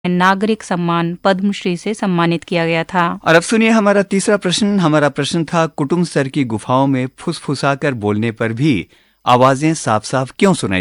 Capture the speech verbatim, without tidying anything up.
नागरिक सम्मान पद्मश्री से सम्मानित किया गया था। और अब सुनिए हमारा तीसरा प्रश्न। हमारा प्रश्न था, कुटुंब स्तर की गुफाओं में फुसफुसाकर बोलने पर भी आवाजें साफ साफ क्यों सुनाई